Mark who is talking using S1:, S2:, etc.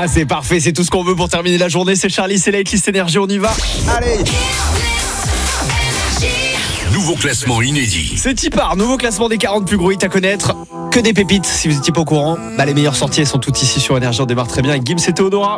S1: Ah, c'est parfait, c'est tout ce qu'on veut pour terminer la journée. C'est Charlie, c'est la Hitlist Énergie, on y va. Allez.
S2: Nouveau classement inédit.
S1: C'est Tipar, nouveau classement des 40 plus gros hits à connaître. Que des pépites, si vous n'étiez pas au courant. Les meilleures sorties, elles sont toutes ici sur Énergie. On démarre très bien avec Gims et Théodora.